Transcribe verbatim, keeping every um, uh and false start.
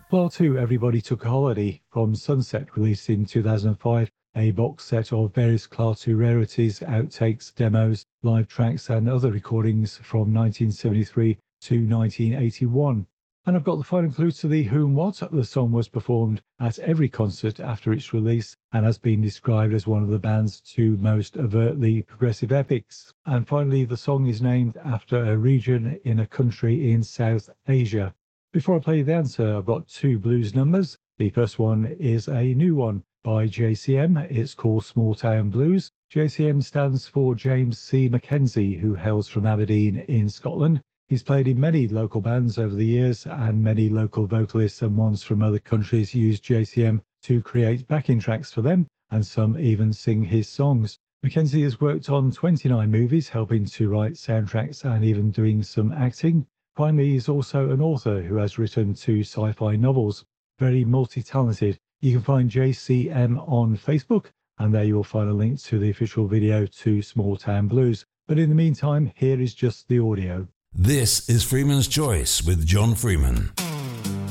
Well, too, Everybody Took a Holiday from Sunset, released in two thousand five, a box set of various Clartu rarities, outtakes, demos, live tracks, and other recordings from nineteen seventy-three to nineteen eighty-one. And I've got the final clue to the who and what. The song was performed at every concert after its release and has been described as one of the band's two most overtly progressive epics. And finally, the song is named after a region in a country in South Asia. Before I play the answer, I've got two blues numbers. The first one is a new one by J C M. It's called Small Town Blues. J C M stands for James C. Mackenzie, who hails from Aberdeen in Scotland. He's played in many local bands over the years, and many local vocalists and ones from other countries use J C M to create backing tracks for them, and some even sing his songs. Mackenzie has worked on twenty-nine movies, helping to write soundtracks and even doing some acting. Finally, he's also an author who has written two sci-fi novels. Very multi-talented. You can find J C M on Facebook, and there you'll find a link to the official video to Small Town Blues. But in the meantime, here is just the audio. This is Freeman's Choice with John Freeman.